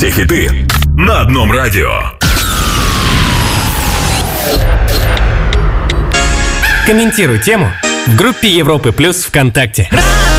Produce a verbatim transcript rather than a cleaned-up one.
Все хиты на одном радио. Комментируй тему в группе Европы Плюс ВКонтакте.